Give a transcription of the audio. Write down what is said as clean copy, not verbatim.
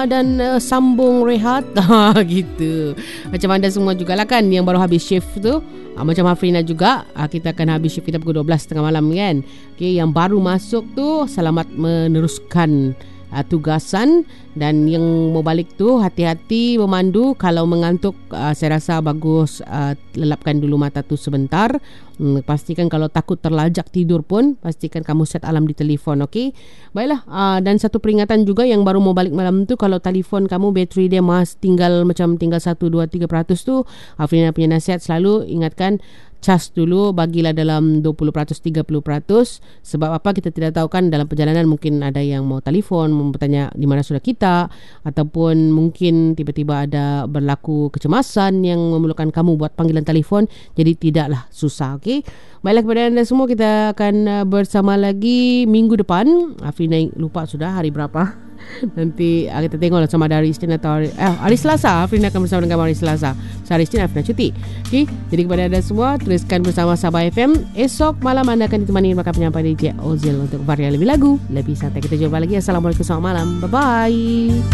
dan sambung rehat gitu. Macam anda semua jugalah kan yang baru habis shift tu. Macam Hafrina juga, kita akan habis shift kita pukul 12.30 malam kan. Okay, yang baru masuk tu selamat meneruskan tugasan, dan yang mau balik tu hati-hati memandu. Kalau mengantuk, saya rasa bagus lelapkan dulu mata tu sebentar. Pastikan kalau takut terlajak tidur pun, pastikan kamu set alarm di telefon, okey? Baiklah, dan satu peringatan juga yang baru mau balik malam tu, kalau telefon kamu bateri dia tinggal 1, 2, 3% tu, Afrina punya nasihat selalu ingatkan, cas dulu, bagilah dalam 20%, 30%. Sebab apa, kita tidak tahu kan, dalam perjalanan mungkin ada yang mau telefon, mau bertanya di mana sudah kita, ataupun mungkin tiba-tiba ada berlaku kecemasan yang memerlukan kamu buat panggilan telefon. Jadi tidaklah susah, okey? Baiklah, kepada anda semua, kita akan bersama lagi minggu depan. Afrina lupa sudah hari berapa. Nanti kita tengoklah sama ada hari Isnin atau hari Selasa. Afrina akan bersama dengan hari Selasa. Hari Isnin Afrina cuti. Okay? Jadi kepada anda semua, teruskan bersama Sabah FM. Esok malam anda akan ditemani bakal penyampai DJ Ozil untuk varian lebih lagu, lebih santai. Kita jumpa lagi. Assalamualaikum, selamat malam. Bye-bye.